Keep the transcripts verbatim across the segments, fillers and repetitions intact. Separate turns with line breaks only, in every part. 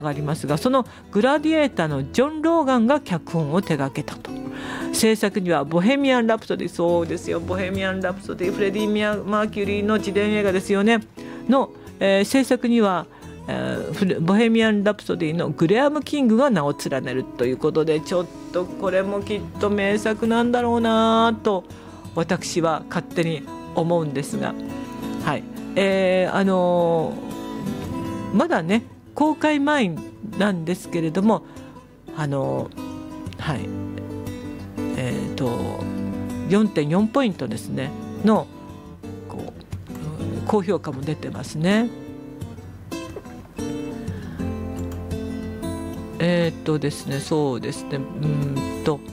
がありますが、そのグラディエーターのジョン・ローガンが脚本を手掛けたと。制作にはボヘミアン・ラプソディ、そうですよ、ボヘミアン・ラプソディ、フレディ・マーキュリーの自伝映画ですよねの、えー、制作には、えー、ボヘミアン・ラプソディのグレアム・キングが名を連ねるということで、ちょっとこれもきっと名作なんだろうなと私は勝手に思うんですが、はい、えー、あのー、まだね公開前なんですけれども、あのー、はい、えーと よんてんよん ポイントですねのこう高評価も出てますね。えーとですねそうですねうんと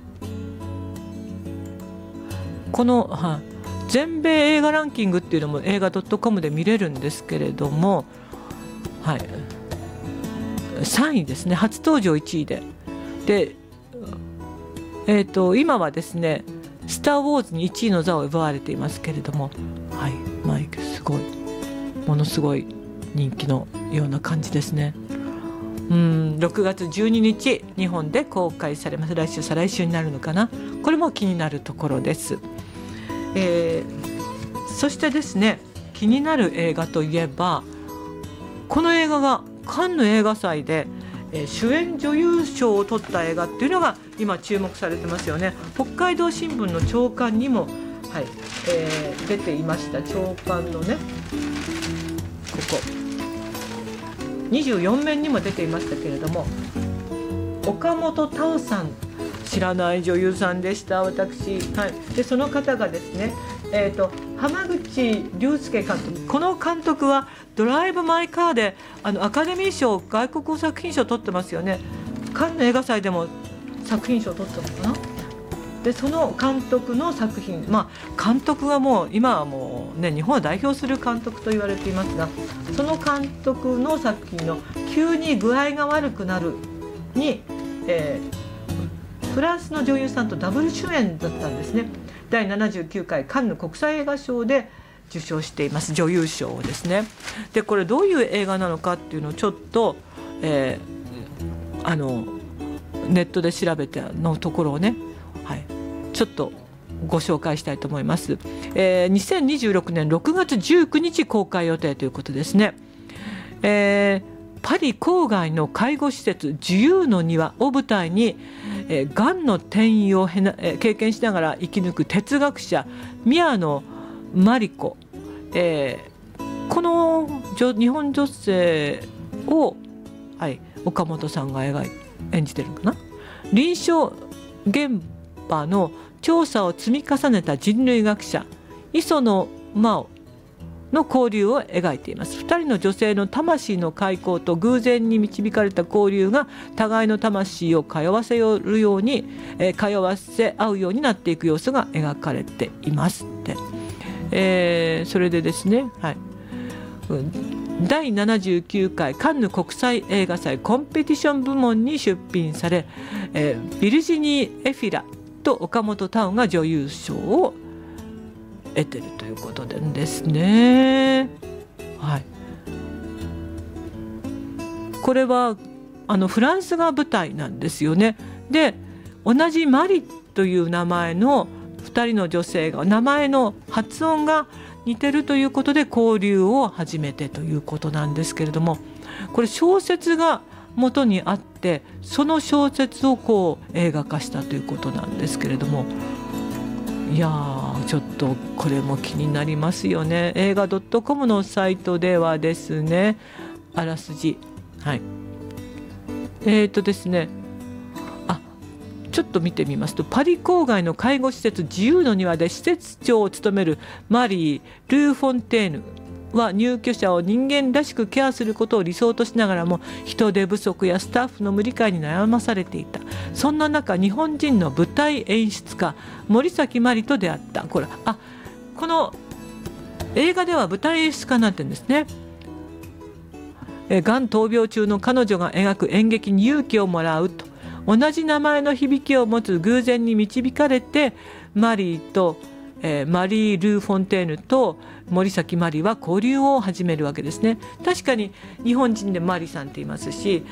この、は全米映画ランキングっていうのも映画 .com で見れるんですけれども、はい、さんいですね、初登場いちいでで、えーと今はですねスター・ウォーズにいちいの座を奪われていますけれども、はい、マイクすごいものすごい人気のような感じですね。うん、ろくがつじゅうににち日本で公開されます。来週再来週になるのかな、これも気になるところです。えー、そしてですね気になる映画といえば、この映画がカンヌ映画祭で、えー、主演女優賞を取った映画っていうのが今注目されてますよね。北海道新聞の朝刊にも、はいえー、出ていました。朝刊のねここにじゅうよんめんにも出ていましたけれども、岡本太郎さん、知らない女優さんでした私、はい、でその方がですね、えーと、濱口竜介監督、この監督はドライブ・マイ・カーであのアカデミー賞外国作品賞を取ってますよね。カンヌ映画祭でも作品賞を取ったのかな。でその監督の作品、まあ、監督はもう今はもう、ね、日本を代表する監督と言われていますが、その監督の作品の急に具合が悪くなるに、えー、フランスの女優さんとダブル主演だったんですね。だいななじゅうきゅうかいカンヌ国際映画賞で受賞しています、女優賞をですね。でこれどういう映画なのかっていうのをちょっと、えー、あのネットで調べてのところをね、はい、ちょっとご紹介したいと思います。えー、にせんにじゅうろくねんろくがつじゅうくにち公開予定ということですね。えーパリ郊外の介護施設自由の庭を舞台に、えー、がんの転移をへな、えー、経験しながら生き抜く哲学者宮野真理子、えー、この日本女性を、はい、岡本さんが描い演じてるのかな。臨床現場の調査を積み重ねた人類学者磯野真央の交流を描いています。ふたりの女性の魂の開口と偶然に導かれた交流が互いの魂を通わせるように、えー、通わせ合うようになっていく様子が描かれていますって、えー、それでですね、はい、だいななじゅうきゅうかいカンヌ国際映画祭コンペティション部門に出品され、えー、ビルジニー・エフィラと岡本太郎が女優賞を得てるということでですね、はい、これはあのフランスが舞台なんですよね。で同じマリという名前のふたりの女性が名前の発音が似てるということで交流を始めてということなんですけれども、これ小説が元にあってその小説をこう映画化したということなんですけれども、いやーちょっとこれも気になりますよね。映画 .com のサイトではですね、あらすじ、はいえーとですねあちょっと見てみますと、パリ郊外の介護施設自由の庭で施設長を務めるマリー・ルー・フォンテーヌは入居者を人間らしくケアすることを理想としながらも人手不足やスタッフの無理解に悩まされていた。そんな中日本人の舞台演出家森崎まりと出会った。これあこの映画では舞台演出家になってるんですね。がん闘病中の彼女が描く演劇に勇気をもらうと、同じ名前の響きを持つ偶然に導かれてマリーとえー、マリー・ルー・フォンテーヌと森崎マリは交流を始めるわけですね。確かに日本人でマリさんって言いますし、